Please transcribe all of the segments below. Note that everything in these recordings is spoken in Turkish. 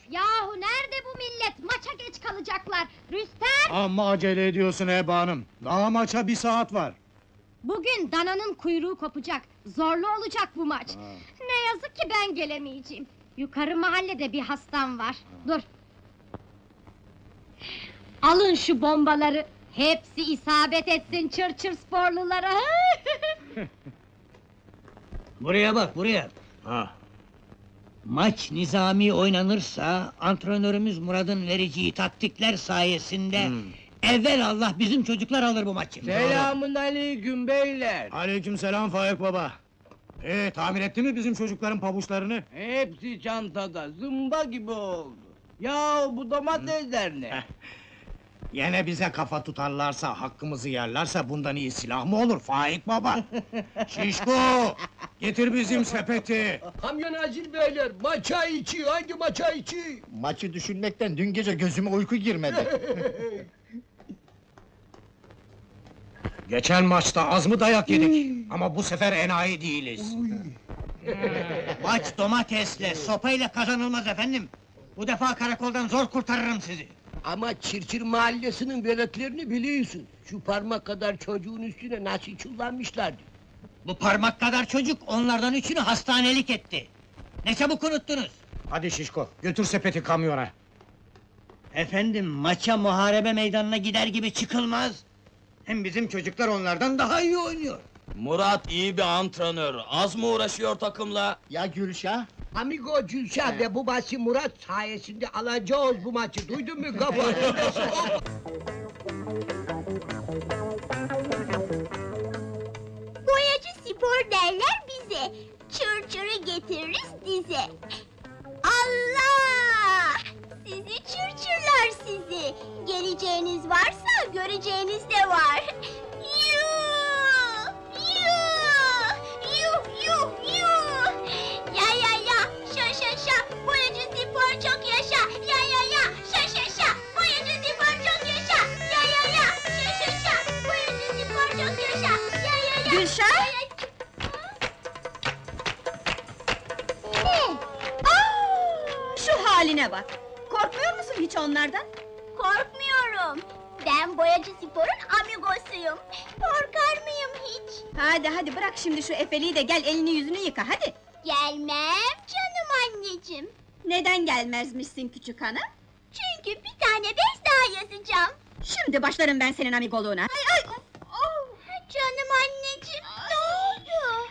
Yahu nerede bu millet? Maça geç kalacaklar. Rüstem! Amma acele ediyorsun Ebe Hanım. Daha maça 1 saat var. Bugün dananın kuyruğu kopacak. Zorlu olacak bu maç. Ne yazık ki ben gelemeyeceğim. Yukarı mahallede bir hastam var. Dur. Alın şu bombaları. Hepsi isabet etsin Çırçır sporlulara. Buraya bak, buraya! Ha. Maç nizami oynanırsa, antrenörümüz Murat'ın vereceği taktikler sayesinde... ...evvel Allah bizim çocuklar alır bu maçı! Selamun aleyküm beyler! Aleykümselam Faik baba. Tamir etti mi bizim çocukların pabuçlarını? Hepsi çantada, zımba gibi oldu. Ya bu domatesler ne? Yine bize kafa tutarlarsa, hakkımızı yerlerse bundan iyi silah mı olur Faik baba? Şişko! Getir bizim sepeti! Kamyon acil beyler, maça içi, hangi maça içi? Maçı düşünmekten dün gece gözüme uyku girmedi. Geçen maçta az mı dayak yedik? Ama bu sefer enayi değiliz. Maç domatesle, sopayla kazanılmaz efendim! Bu defa karakoldan zor kurtarırım sizi! Ama Çirçir mahallesinin veletlerini biliyorsun. Şu parmak kadar çocuğun üstüne nasıl çullanmışlardı. Bu parmak kadar çocuk, onlardan üçünü hastanelik etti! Ne çabuk unuttunuz! Hadi Şişko, götür sepeti kamyona. Efendim, maça muharebe meydanına gider gibi çıkılmaz! Hem bizim çocuklar onlardan daha iyi oynuyor! Murat iyi bir antrenör, az mı uğraşıyor takımla? Ya Gülşah? Amigo Gülşah ve babası Murat sayesinde alacağız bu maçı, duydun mu kafa? Boyacı spor derler bize, Çırçır'ı getiririz dize. Allah! Sizi çırçırlar sizi! Geleceğiniz varsa göreceğiniz de var! Yuh! Yuh! Yuh yuh yuh! Ya ya ya! Şa şa şa! Boyacı spor çok yaşa! Ya ya ya! Şa şa şa! Boyacı spor çok yaşa! Ya ya ya! Şa şa şa! Boyacı spor çok yaşa! Ya ya ya! Gülşah! Ne? Şu haline bak! Korkmuyor musun hiç onlardan? Korkmuyorum. Ben Boyacı Spor'un amigosuyum. Korkar mıyım hiç? Hadi bırak şimdi şu efeliği de gel elini yüzünü yıka hadi! Gelmem canım anneciğim. Neden gelmezmişsin küçük hanım? Çünkü bir tane bez daha yazacağım. Şimdi başlarım ben senin amigoluğuna! Canım anneciğim, ne oldu?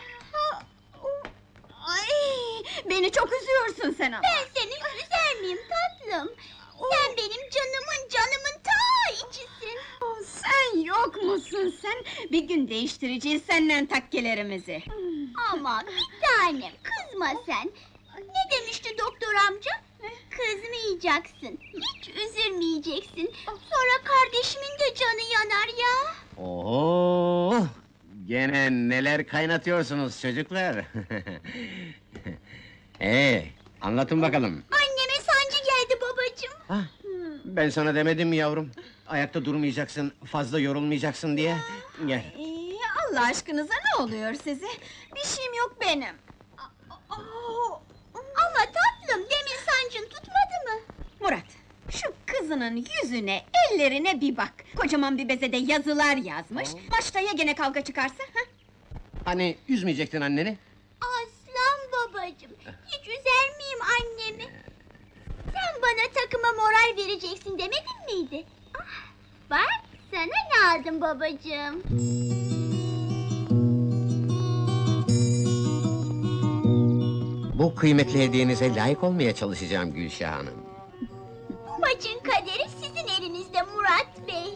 Ay, beni çok üzüyorsun sen ama! Ben seni üzer miyim tatlım? Sen benim canımın ta içisin. Sen yok musun sen? Bir gün değiştireceğiz senden takkelerimizi! Ama bir tanem, kızma sen. Ne demişti doktor amca? Kızmayacaksın, hiç üzülmeyeceksin. Sonra kardeşimin de canı yanar ya. Oo! Gene neler kaynatıyorsunuz çocuklar? Anlatın bakalım. Anneme sancı geldi babacığım. Ben sana demedim mi yavrum? Ayakta durmayacaksın, fazla yorulmayacaksın diye. Gel. Allah aşkınıza ne oluyor size? Bir şeyim yok benim! Ama tatlım, demin sancın tutmadı mı? Murat, şu kızının yüzüne, ellerine bir bak! Kocaman bir bezede yazılar yazmış, başta ya gene kavga çıkarsa, ha? Hani üzmeyecektin anneni? Aslan babacığım, hiç üzer miyim annemi? Sen bana takıma moral vereceksin demedin miydi? Ah, bak, sana ne aldım babacığım? Bu kıymetli hediyenize layık olmaya çalışacağım Gülşah Hanım. Bu maçın kaderi sizin elinizde Murat Bey.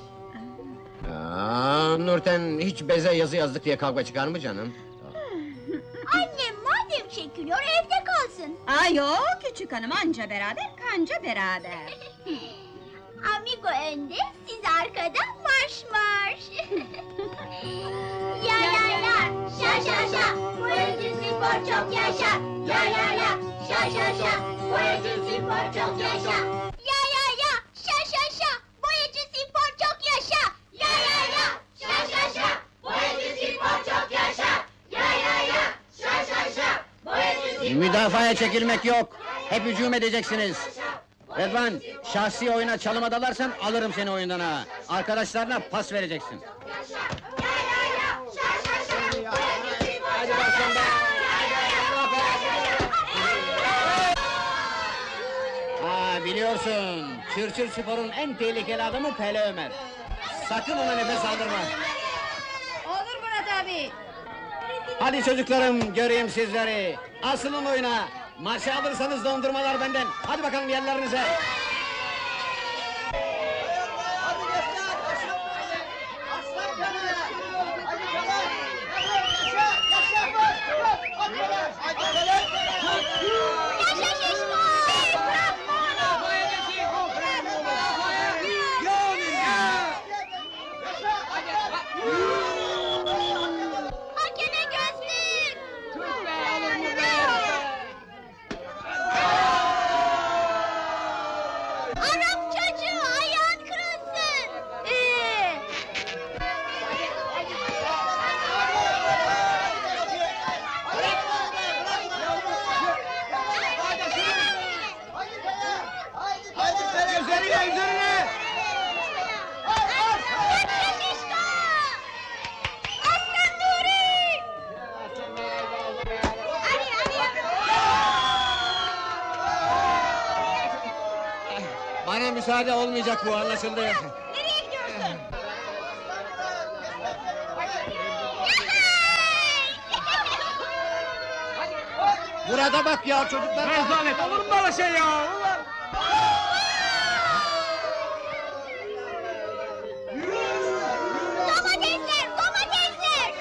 Nurten hiç beze yazı yazdık diye kavga çıkar mı canım? Annem madem çekiliyor, evde kalsın. Yok küçük hanım, anca beraber, kanca beraber! Amigo önde, siz arkada, marş marş! Ya ya ya, şa şa şa, Boyacı Spor çok yaşa! Ya ya ya, şa şa şa, Boyacı Spor çok yaşa! Ya ya ya, şa şa şa, Boyacı Spor çok yaşa! Ya ya ya, şa şa şa, Boyacı Spor çok yaşa! Ya ya ya, şa şa şa, Boyacı Spor... Müdafaya çekilmek yok! Hep hücum edeceksiniz! Rıdvan, şahsi oyuna çalım adalarsan alırım seni oyundan ha. Arkadaşlarına pas vereceksin. Hadi bakalım be! Biliyorsun, Çırçır Spor'un en tehlikeli adamı Pele Ömer. Sakın ona nefes aldırma. Olur Murat abi. Hadi çocuklarım, göreyim sizleri. Asılın oyuna. Maçı alırsanız dondurmalar benden. Hadi bakalım yerlerinize. Yaşa Şişko! Hakeme gözlük! Arap çocuğu ayağın kırılsın! Üzerine, üzerine! Yaşa Şişko! Aslan Nuri! Bana müsaade olmayacak bu, anlaşıldı. Nereye gidiyorsun? Burada bak ya çocuklar! Rezalet, olur mu böyle şey ya? Domatesler, domatesler!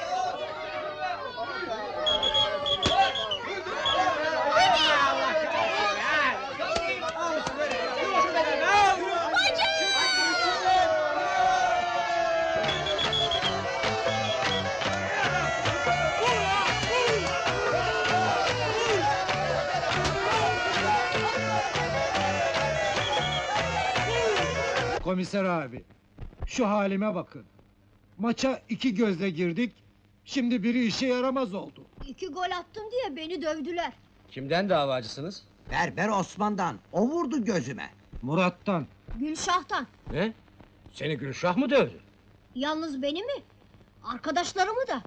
Komiser abi, şu halime bakın. Maça 2 gözle girdik, şimdi biri işe yaramaz oldu. 2 gol attım diye beni dövdüler. Kimden davacısınız? Berber Osman'dan, o vurdu gözüme. Murat'tan. Gülşah'tan. Ne? Seni Gülşah mı dövdü? Yalnız beni mi? Arkadaşlarımı da.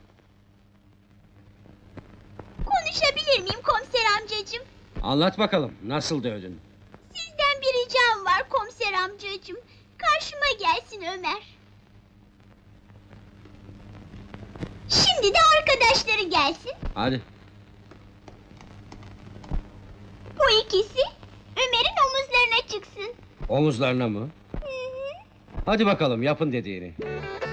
Konuşabilir miyim komiser amcacığım? Anlat bakalım, nasıl dövdün? Sizden bir ricam var komiser amcacığım. Karşıma gelsin Ömer. Şimdi de arkadaşları gelsin. Hadi. Bu ikisi Ömer'in omuzlarına çıksın. Omuzlarına mı? Hadi bakalım, yapın dediğini.